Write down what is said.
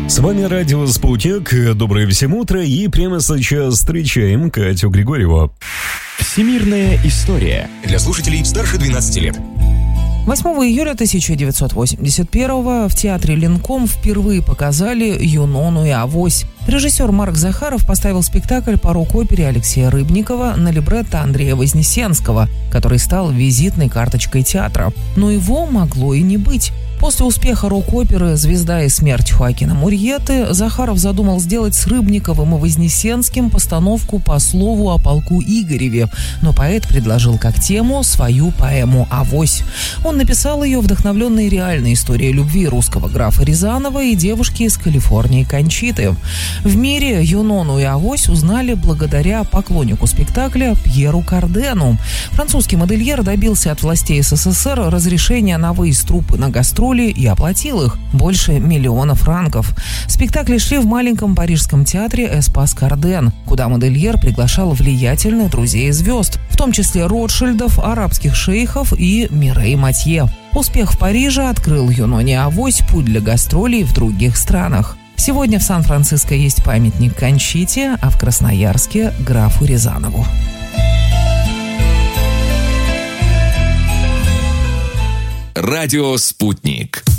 С вами радио «Спутник». Доброе всем утро. И прямо сейчас встречаем Катю Григорьеву. Всемирная история. Для слушателей старше 12 лет. 8 июля 1981 в театре Ленком впервые показали «Юнону и Авось». Режиссер Марк Захаров поставил спектакль по рок-опере Алексея Рыбникова на либретто Андрея Вознесенского, который стал визитной карточкой театра. Но его могло и не быть. После успеха рок-оперы «Звезда и смерть» Хоакина Мурьеты Захаров задумал сделать с Рыбниковым и Вознесенским постановку по слову о полку Игореве, но поэт предложил как тему свою поэму «Авось». Он написал ее, вдохновленной реальной историей любви русского графа Рязанова и девушки из Калифорнии Кончиты. В мире Юнону и Авось узнали благодаря поклоннику спектакля Пьеру Кардену. Французский модельер добился от властей СССР разрешения на выезд труппы на гастроли и оплатил их больше $1 миллион. Спектакли шли в маленьком парижском театре «Эспас Карден», куда модельер приглашал влиятельных друзей и звезд, в том числе Ротшильдов, арабских шейхов и Мирей Матье. Успех в Париже открыл Юноне и Авось путь для гастролей в других странах. Сегодня в Сан-Франциско есть памятник Кончите, а в Красноярске – графу Рязанову. Радио «Спутник».